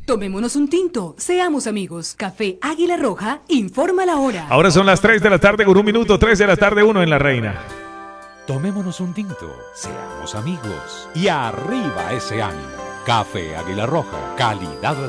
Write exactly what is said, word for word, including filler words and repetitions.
Tomémonos un tinto, seamos amigos. Café Águila Roja, informa la hora. Ahora son las tres de la tarde con un minuto, tres de la tarde, uno en La Reina. Tomémonos un tinto, seamos amigos y arriba ese ánimo. Café Águila Roja, calidad